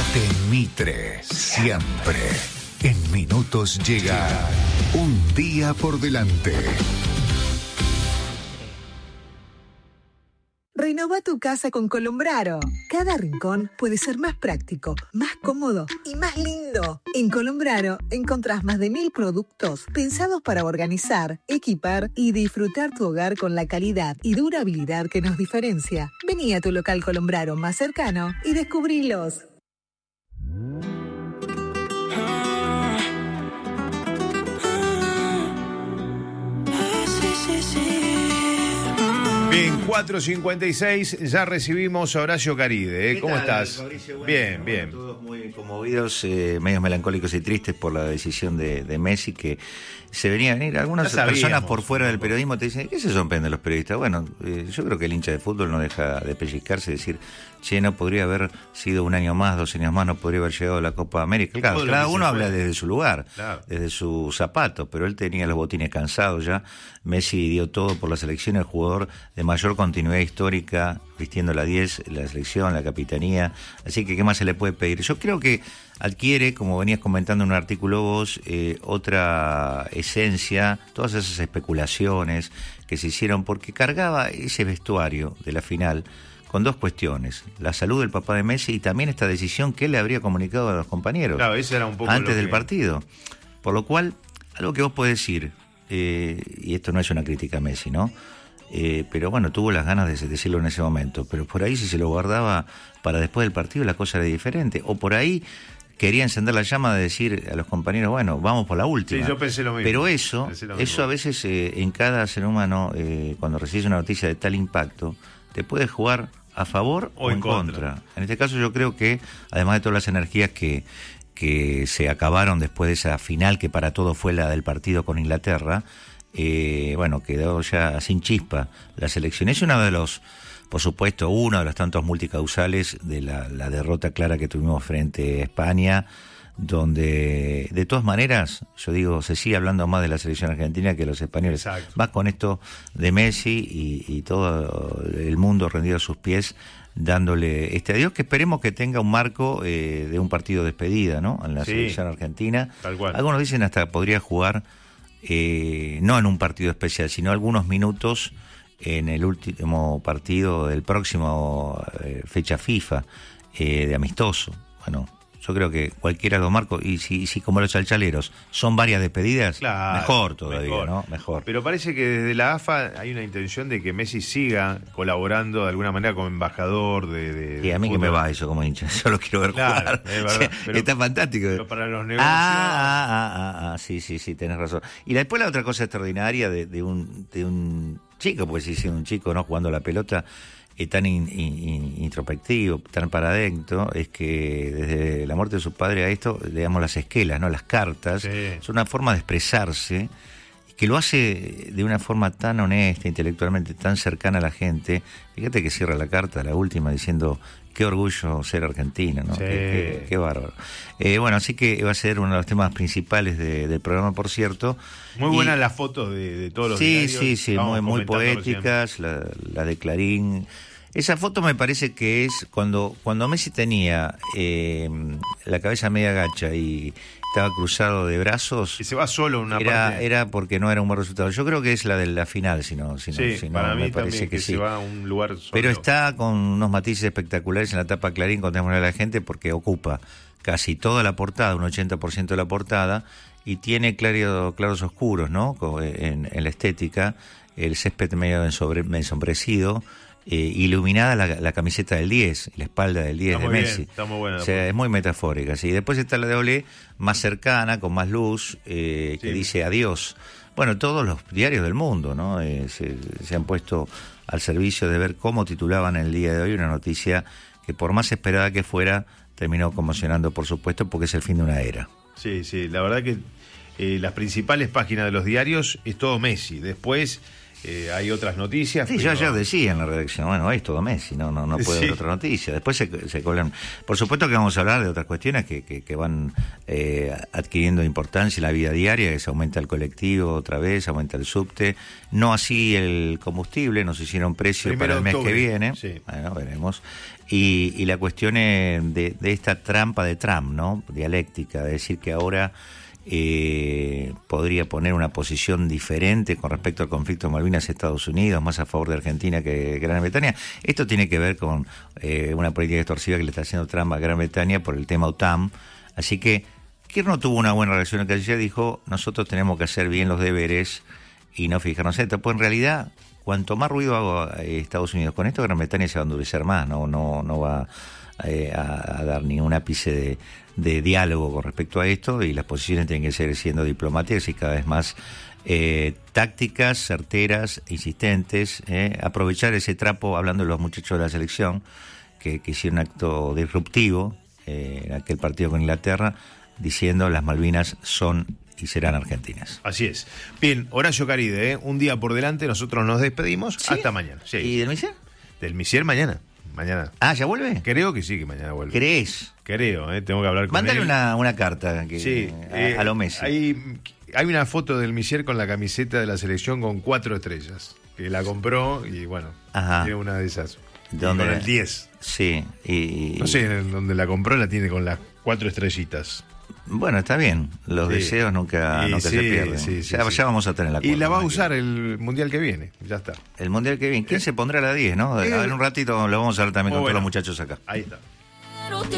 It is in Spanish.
Quédate en Mitre, siempre. En minutos llega Un Día por Delante. Renova tu casa con Colombraro. Cada rincón puede ser más práctico, más cómodo y más lindo. En Colombraro encontrás más de 1000 productos pensados para organizar, equipar y disfrutar tu hogar con la calidad y durabilidad que nos diferencia. Vení a tu local Colombraro más cercano y descubrilos. Bien, 4:56, ya recibimos a Horacio Caride. ¿Cómo estás? Fabricio, bueno, bien, bien. Todos muy conmovidos, medios melancólicos y tristes por la decisión de Messi, que se venía a venir. Algunas personas por fuera del periodismo te dicen, ¿qué se sorprenden los periodistas? Bueno, yo creo que el hincha de fútbol no deja de pellizcarse y decir, che, no podría haber sido un año más, 2 años más, no podría haber llegado a la Copa América. Claro, cada uno habla desde su lugar, claro, desde su zapato, pero él tenía los botines cansados ya. Messi dio todo por la selección, el jugador de mayor continuidad histórica, vistiendo la 10, la selección, la capitanía. Así que, ¿qué más se le puede pedir? Yo creo que adquiere, como venías comentando en un artículo vos, otra esencia, todas esas especulaciones que se hicieron, porque cargaba ese vestuario de la final con 2 cuestiones: la salud del papá de Messi y también esta decisión que él le habría comunicado a los compañeros, claro, ese era un poco antes del partido. Por lo cual, algo que vos podés decir, y esto no es una crítica a Messi, ¿no? Pero bueno, tuvo las ganas de decirlo en ese momento, pero por ahí si se lo guardaba para después del partido la cosa era diferente, o por ahí quería encender la llama de decir a los compañeros, bueno, vamos por la última. Sí, yo pensé lo mismo. Pero eso a veces en cada ser humano, cuando recibes una noticia de tal impacto, te puede jugar a favor o en contra. En este caso yo creo que, además de todas las energías que se acabaron después de esa final, que para todos fue la del partido con Inglaterra, bueno, quedó ya sin chispa la selección. Es uno de los, por supuesto, uno de los tantos multicausales de la derrota clara que tuvimos frente a España, donde de todas maneras, yo digo, se sigue hablando más de la selección argentina que los españoles. Exacto. Más con esto de Messi y todo el mundo rendido a sus pies, dándole este adiós, que esperemos que tenga un marco de un partido de despedida, ¿no? En la selección argentina. Tal cual. Algunos dicen hasta podría jugar no en un partido especial, sino algunos minutos en el último partido del próximo fecha FIFA de amistoso. Bueno, yo creo que cualquiera lo marco, y si como los chalchaleros son varias despedidas, claro, mejor todavía, mejor, ¿no? Mejor. Pero parece que desde la AFA hay una intención de que Messi siga colaborando de alguna manera como embajador de y a mí fútbol. Que me va eso como hincha, yo lo quiero ver jugar. Es verdad, pero, está fantástico. Pero para los negocios... Sí, tenés razón. Y después la otra cosa extraordinaria de un chico, pues sí, un chico, ¿no? Jugando la pelota, tan introspectivo, tan para adentro, es que desde la muerte de su padre a esto le damos las esquelas, ¿no? Las cartas, sí. Es una forma de expresarse, que lo hace de una forma tan honesta, intelectualmente tan cercana a la gente. Fíjate que cierra la carta, la última, diciendo qué orgullo ser argentino, ¿no? Sí. Qué bárbaro. Bueno, así que va a ser uno de los temas principales del programa, por cierto. Muy buenas las fotos de todos los diarios. Sí, muy poéticas, la de Clarín. Esa foto me parece que es cuando Messi tenía la cabeza media gacha y estaba cruzado de brazos. Y se va solo en una parte. Era porque no era un buen resultado. Yo creo que es la de la final, si no para mí me parece también, que sí. Se va a un lugar solo. Pero está con unos matices espectaculares en la tapa Clarín, contémosle a la gente, porque ocupa casi toda la portada, un 80% de la portada, y tiene claros oscuros, ¿no? En la estética, el césped medio ensombrecido, iluminada la camiseta del 10, la espalda del 10 de Messi. Está muy buena. O sea, es muy metafórica, sí. Después está la de Olé, más cercana, con más luz, que dice adiós. Bueno, todos los diarios del mundo, ¿no? Se han puesto al servicio de ver cómo titulaban el día de hoy una noticia que, por más esperada que fuera, terminó conmocionando, por supuesto, porque es el fin de una era. Sí, la verdad que las principales páginas de los diarios es todo Messi. Después hay otras noticias. Sí, pero... yo ayer decía en la redacción, bueno, hoy es todo Messi, no puede haber otra noticia. Después se colan. Por supuesto que vamos a hablar de otras cuestiones que van adquiriendo importancia en la vida diaria, que se aumenta el colectivo otra vez, aumenta el subte. No así el combustible, nos hicieron precio para el mes que viene. Sí. Bueno, veremos. Y la cuestión de esta trampa de Trump, ¿no? Dialéctica, de decir que ahora podría poner una posición diferente con respecto al conflicto de Malvinas, Estados Unidos, más a favor de Argentina que Gran Bretaña. Esto tiene que ver con una política extorsiva que le está haciendo Trump a Gran Bretaña por el tema OTAN. Así que Kirchner no tuvo una buena reacción al canciller, dijo, nosotros tenemos que hacer bien los deberes y no fijarnos en esto. Pues en realidad, cuanto más ruido haga Estados Unidos con esto, Gran Bretaña se va a endurecer más, no va a dar ningún ápice de diálogo con respecto a esto, y las posiciones tienen que seguir siendo diplomáticas y cada vez más tácticas, certeras, insistentes. Aprovechar ese trapo, hablando de los muchachos de la selección que hicieron un acto disruptivo en aquel partido con Inglaterra, diciendo las Malvinas son y serán argentinas. Así es. Bien, Horacio Caride, un día por delante, nosotros nos despedimos. ¿Sí? Hasta mañana. Sí. ¿Y del Misier? Del Misier mañana. Ah, ¿ya vuelve? Creo que sí, que mañana vuelve. ¿Crees? Creo, tengo que hablar con Mándale él. Una carta a lo Messi. Hay una foto del Misier con la camiseta de la selección con 4 estrellas, que la compró y bueno, tiene una de esas. Con el 10. Sí. No sé, en donde la compró la tiene con las 4 estrellitas. Bueno, está bien. Los deseos nunca se pierden. Ya vamos a tener la y la va a usar el Mundial que viene. Ya está. El Mundial que viene. ¿Quién se pondrá a la 10, no? A ver, un ratito lo vamos a hablar también con todos los muchachos acá. Ahí está.